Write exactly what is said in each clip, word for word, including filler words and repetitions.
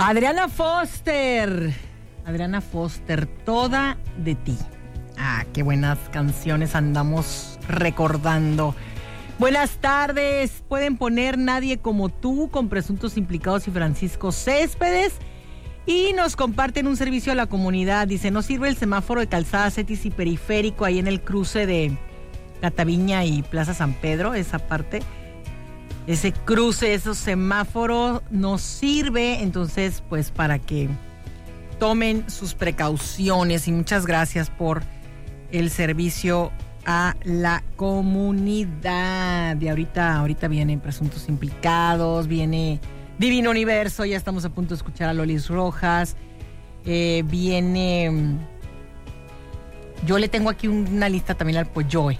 Adriana Foster. Adriana Foster, Toda de ti. Ah, qué buenas canciones andamos recordando. Buenas tardes. Pueden poner Nadie como tú con Presuntos Implicados y Francisco Céspedes. Y nos comparten un servicio a la comunidad. Dice, no sirve el semáforo de Calzada Cetis y Periférico ahí en el cruce de Cataviña y Plaza San Pedro, esa parte. Ese cruce, esos semáforos no sirve, entonces pues para que tomen sus precauciones y muchas gracias por el servicio a la comunidad. Y ahorita, ahorita vienen Presuntos Implicados, viene Divino Universo, ya estamos a punto de escuchar a Lolis Rojas, eh, viene, yo le tengo aquí una lista también al Polloe.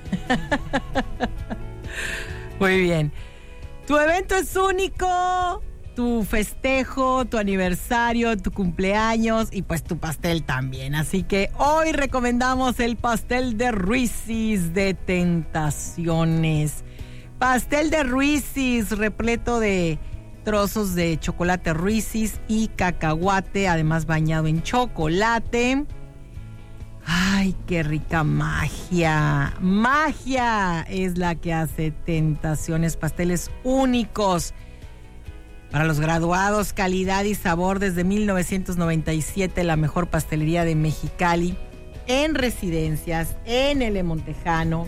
Muy bien. Tu evento es único, tu festejo, tu aniversario, tu cumpleaños y pues tu pastel también. Así que hoy recomendamos el pastel de Ruisis de Tentaciones. Pastel de Ruisis repleto de trozos de chocolate Ruisis y cacahuate, además bañado en chocolate. ¡Ay, qué rica magia! Magia es la que hace Tentaciones, pasteles únicos. Para los graduados, calidad y sabor desde mil novecientos noventa y siete, la mejor pastelería de Mexicali, en Residencias, en El Montejano,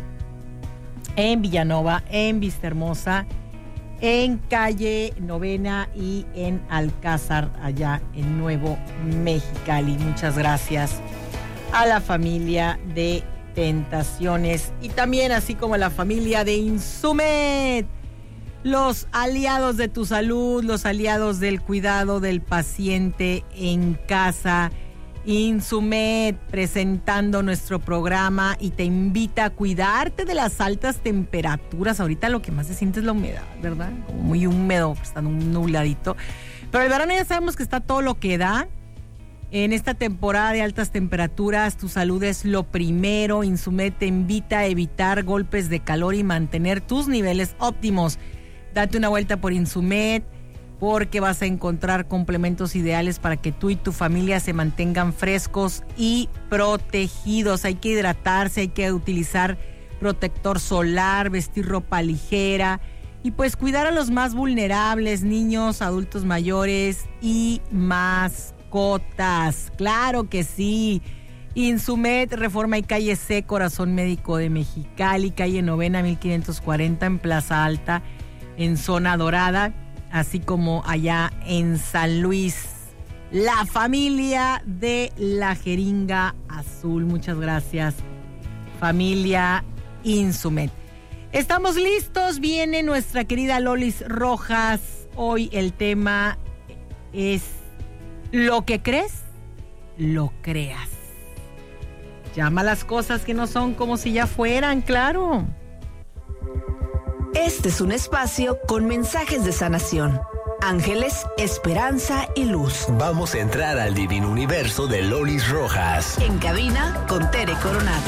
en Villanova, en Vistahermosa, en Calle Novena y en Alcázar, allá en Nuevo Mexicali. Muchas gracias a la familia de Tentaciones y también así como a la familia de Insumed, los aliados de tu salud, los aliados del cuidado del paciente en casa. Insumed presentando nuestro programa y te invita a cuidarte de las altas temperaturas. Ahorita lo que más se siente es la humedad, ¿verdad? Como muy húmedo, está un nubladito. Pero el verano ya sabemos que está todo lo que da. En esta temporada de altas temperaturas, tu salud es lo primero. Insumed te invita a evitar golpes de calor y mantener tus niveles óptimos. Date una vuelta por Insumed porque vas a encontrar complementos ideales para que tú y tu familia se mantengan frescos y protegidos. Hay que hidratarse, hay que utilizar protector solar, vestir ropa ligera y pues cuidar a los más vulnerables, niños, adultos mayores y más. Cotas, claro que sí. Insumed, Reforma y Calle C, Corazón Médico de Mexicali, calle Novena mil quinientos cuarenta en Plaza Alta, en Zona Dorada, así como allá en San Luis. La familia de la Jeringa Azul, muchas gracias, familia Insumed. Estamos listos, viene nuestra querida Lolis Rojas. Hoy el tema es: lo que crees, lo creas. Llama las cosas que no son como si ya fueran, claro. Este es un espacio con mensajes de sanación, ángeles, esperanza y luz. Vamos a entrar al divino universo de Lolis Rojas. En cabina con Tere Coronado.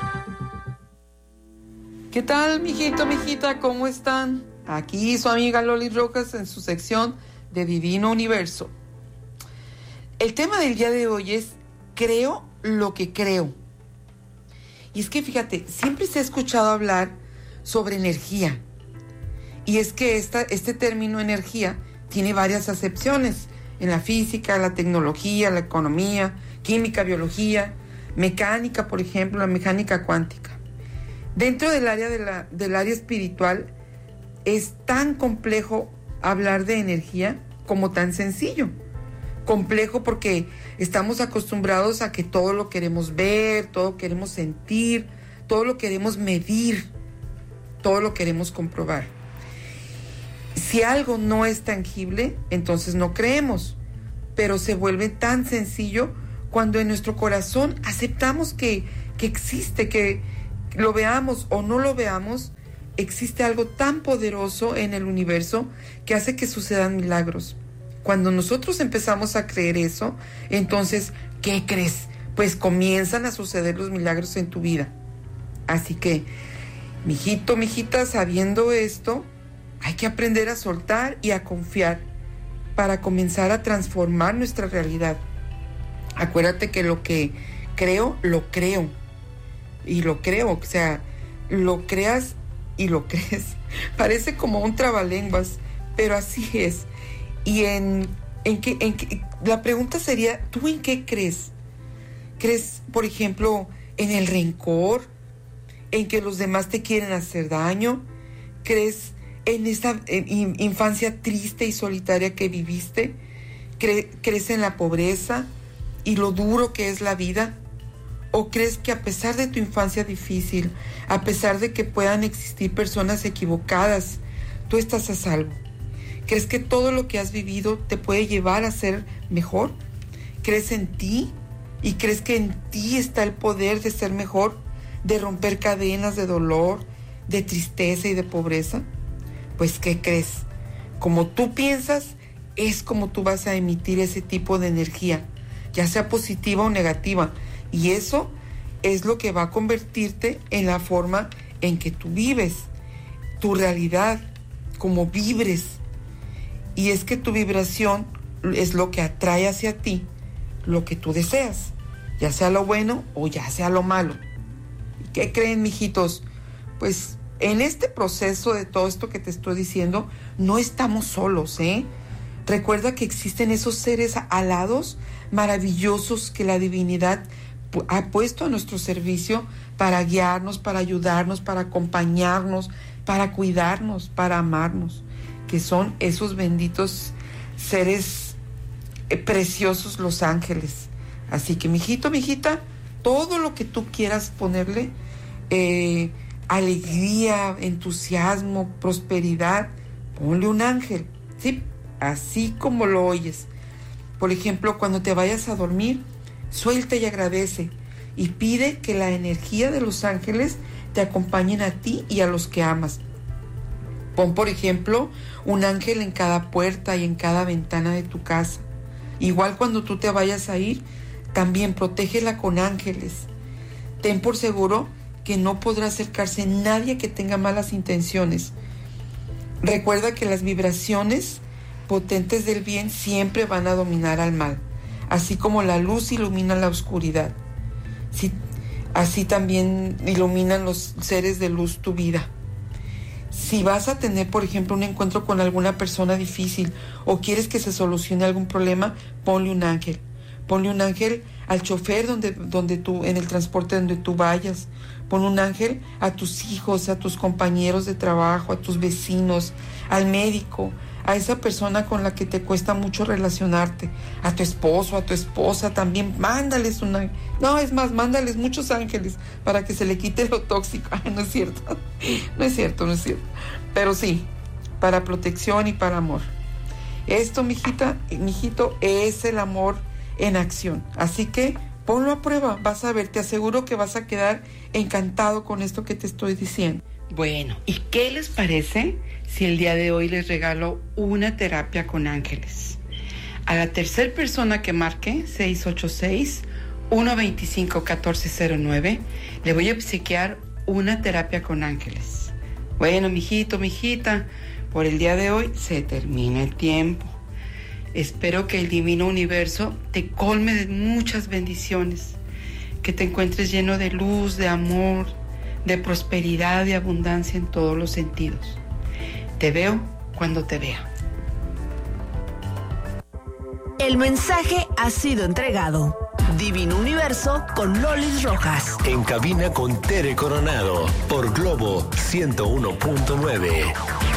¿Qué tal, mijito, mijita? ¿Cómo están? Aquí su amiga Lolis Rojas en su sección de Divino Universo. El tema del día de hoy es creo lo que creo. Y es que fíjate, siempre se ha escuchado hablar sobre energía. Y es que esta, este término energía tiene varias acepciones en la física, la tecnología, la economía, química, biología, mecánica, por ejemplo, la mecánica cuántica. Dentro del área, de la, del área espiritual es tan complejo hablar de energía como tan sencillo. Complejo porque estamos acostumbrados a que todo lo queremos ver, todo lo queremos sentir, todo lo queremos medir, todo lo queremos comprobar. Si algo no es tangible, entonces no creemos, pero se vuelve tan sencillo cuando en nuestro corazón aceptamos que, que existe, que lo veamos o no lo veamos, existe algo tan poderoso en el universo que hace que sucedan milagros. Cuando nosotros empezamos a creer eso, entonces, ¿qué crees? Pues comienzan a suceder los milagros en tu vida. Así que, mijito, mijita, sabiendo esto, hay que aprender a soltar y a confiar. para comenzar a transformar nuestra realidad. Acuérdate que lo que creo, lo creo. Y lo creo, o sea, lo creas y lo crees. Parece como un trabalenguas, pero así es. Y en, en, qué, en qué, la pregunta sería, ¿tú en qué crees? ¿Crees, por ejemplo, en el rencor? ¿En que los demás te quieren hacer daño? ¿Crees en esa en, infancia triste y solitaria que viviste? ¿Cre, ¿Crees en la pobreza y lo duro que es la vida? ¿O crees que a pesar de tu infancia difícil, a pesar de que puedan existir personas equivocadas, tú estás a salvo? ¿Crees que todo lo que has vivido te puede llevar a ser mejor? ¿Crees en ti? ¿Y crees que en ti está el poder de ser mejor, de romper cadenas de dolor, de tristeza y de pobreza? Pues, ¿qué crees? Como tú piensas, es como tú vas a emitir ese tipo de energía, ya sea positiva o negativa. Y eso es lo que va a convertirte en la forma en que tú vives, tu realidad, como vibres. Y es que tu vibración es lo que atrae hacia ti lo que tú deseas, ya sea lo bueno o ya sea lo malo. ¿Y qué creen, mijitos? Pues en este proceso de todo esto que te estoy diciendo, no estamos solos, ¿eh? Recuerda que existen esos seres alados, maravillosos, que la divinidad ha puesto a nuestro servicio para guiarnos, para ayudarnos, para acompañarnos, para cuidarnos, para amarnos, que son esos benditos seres eh, preciosos, los ángeles. Así que, mijito, mijita, todo lo que tú quieras ponerle, eh, alegría, entusiasmo, prosperidad, ponle un ángel, ¿sí? Así como lo oyes. Por ejemplo, cuando te vayas a dormir, suelta y agradece y pide que la energía de los ángeles te acompañen a ti y a los que amas. Pon, por ejemplo, un ángel en cada puerta y en cada ventana de tu casa. Igual cuando tú te vayas a ir, también protégela con ángeles. Ten por seguro que no podrá acercarse nadie que tenga malas intenciones. Recuerda que las vibraciones potentes del bien siempre van a dominar al mal, así como la luz ilumina la oscuridad. Sí, así también iluminan los seres de luz tu vida. Si vas a tener, por ejemplo, un encuentro con alguna persona difícil o quieres que se solucione algún problema, ponle un ángel. Ponle un ángel al chofer donde, donde tú, en el transporte donde tú vayas. Pon un ángel a tus hijos, a tus compañeros de trabajo, a tus vecinos, al médico, a esa persona con la que te cuesta mucho relacionarte, a tu esposo, a tu esposa también. Mándales un ángel. No, es más, mándales muchos ángeles para que se le quite lo tóxico. Ay, no es cierto, no es cierto, no es cierto. Pero sí, para protección y para amor. Esto, mijita, mijito, es el amor en acción. Así que ponlo a prueba, vas a ver, te aseguro que vas a quedar encantado con esto que te estoy diciendo. Bueno, ¿y qué les parece si el día de hoy les regalo una terapia con ángeles? A la tercera persona que marque seis ocho seis, uno dos cinco, uno cuatro cero nueve le voy a obsequiar una terapia con ángeles. Bueno, mijito, mijita, por el día de hoy se termina el tiempo. Espero que el divino universo te colme de muchas bendiciones, que te encuentres lleno de luz, de amor, de prosperidad y abundancia en todos los sentidos. Te veo cuando te vea. El mensaje ha sido entregado. Divino Universo con Lolis Rojas. En cabina con Tere Coronado por Globo ciento uno punto nueve.